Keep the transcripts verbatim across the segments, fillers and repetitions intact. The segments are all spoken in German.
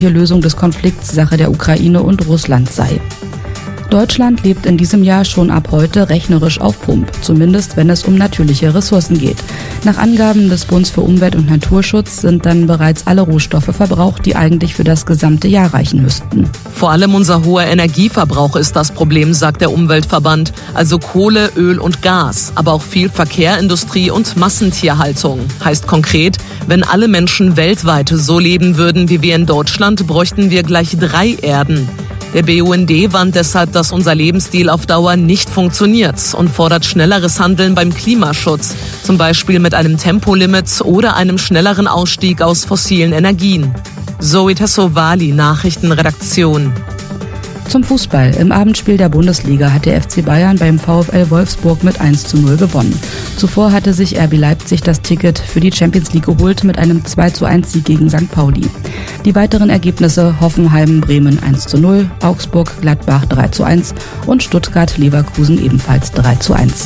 Die Lösung des Konflikts Sache der Ukraine und Russland sei. Deutschland lebt in diesem Jahr schon ab heute rechnerisch auf Pump, zumindest wenn es um natürliche Ressourcen geht. Nach Angaben des Bundes für Umwelt und Naturschutz sind dann bereits alle Rohstoffe verbraucht, die eigentlich für das gesamte Jahr reichen müssten. Vor allem unser hoher Energieverbrauch ist das Problem, sagt der Umweltverband. Also Kohle, Öl und Gas, aber auch viel Verkehr, Industrie und Massentierhaltung. Heißt konkret, wenn alle Menschen weltweit so leben würden wie wir in Deutschland, bräuchten wir gleich drei Erden. Der B U N D warnt deshalb, dass unser Lebensstil auf Dauer nicht funktioniert und fordert schnelleres Handeln beim Klimaschutz, zum Beispiel mit einem Tempolimit oder einem schnelleren Ausstieg aus fossilen Energien. Zoe Tassovali, Nachrichtenredaktion. Zum Fußball. Im Abendspiel der Bundesliga hat der F C Bayern beim VfL Wolfsburg mit eins zu null gewonnen. Zuvor hatte sich R B Leipzig das Ticket für die Champions League geholt mit einem zwei zu eins Sieg gegen Sankt Pauli. Die weiteren Ergebnisse: Hoffenheim Bremen eins zu null, Augsburg Gladbach drei zu eins und Stuttgart Leverkusen ebenfalls drei zu eins.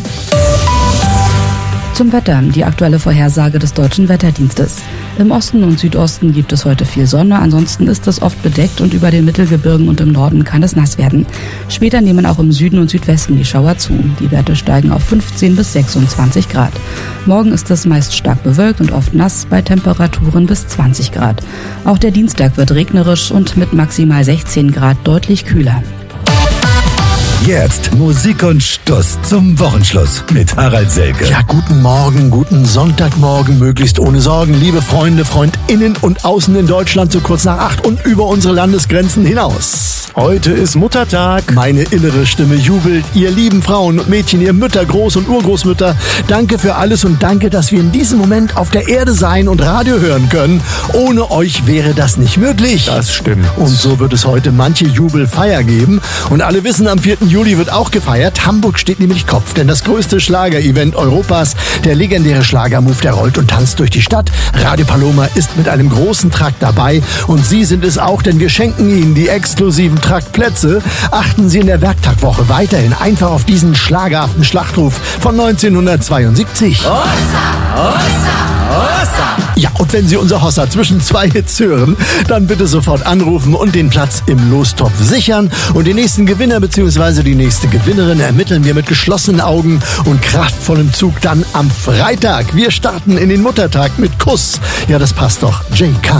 Zum Wetter, die aktuelle Vorhersage des Deutschen Wetterdienstes. Im Osten und Südosten gibt es heute viel Sonne, ansonsten ist es oft bedeckt und über den Mittelgebirgen und im Norden kann es nass werden. Später nehmen auch im Süden und Südwesten die Schauer zu. Die Werte steigen auf fünfzehn bis sechsundzwanzig Grad. Morgen ist es meist stark bewölkt und oft nass bei Temperaturen bis zwanzig Grad. Auch der Dienstag wird regnerisch und mit maximal sechzehn Grad deutlich kühler. Jetzt Musik und Stuss zum Wochenschluss mit Harald Selke. Ja, guten Morgen, guten Sonntagmorgen, möglichst ohne Sorgen, liebe Freunde, FreundInnen und Außen in Deutschland, so kurz nach acht und über unsere Landesgrenzen hinaus. Heute ist Muttertag. Meine innere Stimme jubelt. Ihr lieben Frauen und Mädchen, ihr Mütter, Groß- und Urgroßmütter, danke für alles und danke, dass wir in diesem Moment auf der Erde sein und Radio hören können. Ohne euch wäre das nicht möglich. Das stimmt. Und so wird es heute manche Jubelfeier geben. Und alle wissen, am vierten Juli wird auch gefeiert. Hamburg steht nämlich Kopf, denn das größte Schlager-Event Europas, der legendäre Schlagermove, der rollt und tanzt durch die Stadt. Radio Paloma ist mit einem großen Trakt dabei und Sie sind es auch, denn wir schenken Ihnen die exklusiven Traktplätze. Achten Sie in der Werktagwoche weiterhin einfach auf diesen schlagerhaften Schlachtruf von neunzehnhundertzweiundsiebzig. Hossa, Hossa, Hossa. Ja, und wenn Sie unser Hossa zwischen zwei Hits hören, dann bitte sofort anrufen und den Platz im Lostopf sichern. Und den nächsten Gewinner bzw. die nächste Gewinnerin ermitteln wir mit geschlossenen Augen und kraftvollem Zug dann am Freitag. Wir starten in den Muttertag mit Kuss. Ja, das passt doch. J K.